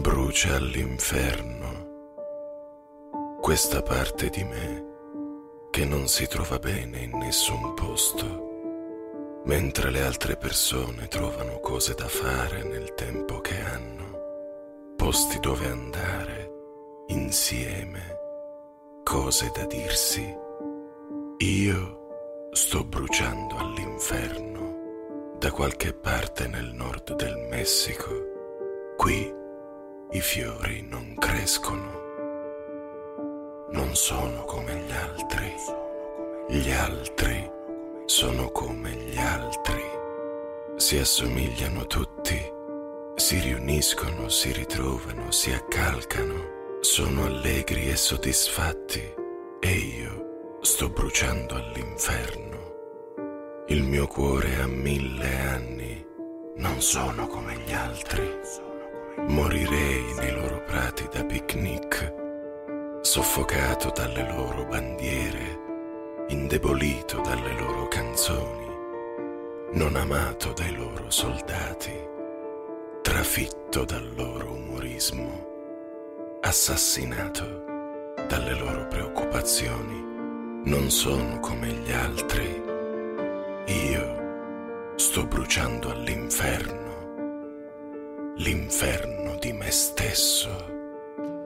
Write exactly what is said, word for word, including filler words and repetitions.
brucia all'inferno questa parte di me che non si trova bene in nessun posto, mentre le altre persone trovano cose da fare nel tempo che hanno, posti dove andare insieme, cose da dirsi. Io sto bruciando all'inferno da qualche parte nel nord del Messico. Qui i fiori non crescono. Non sono come gli altri. Gli altri sono come gli altri. Si assomigliano tutti, si riuniscono, si ritrovano, si accalcano, sono allegri e soddisfatti, e io sto bruciando all'inferno. Il mio cuore ha mille anni, non sono come gli altri. Morirei nei loro prati da picnic, soffocato dalle loro bandiere, indebolito dalle loro canzoni, non amato dai loro soldati, trafitto dal loro umorismo, assassinato dalle loro preoccupazioni. Non sono come gli altri. Io sto bruciando all'inferno, l'inferno di me stesso.